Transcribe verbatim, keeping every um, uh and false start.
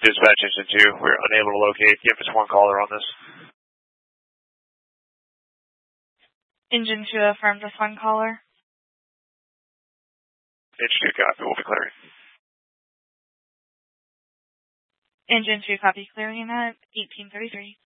Dispatch Engine two, we're unable to locate. Give us one caller on this. Engine two affirmed with one caller. Engine two copy, we'll be clearing. Engine two copy, clearing at eighteen thirty-three.